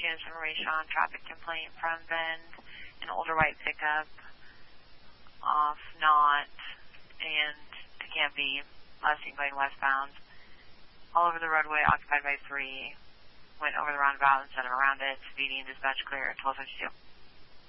us information on traffic complaint from Bend, an older white pickup off Knott and Canby, last seen going westbound. All over the roadway, occupied by 3. Went over the roundabout instead of around it. Speeding, dispatch clear at 12:52.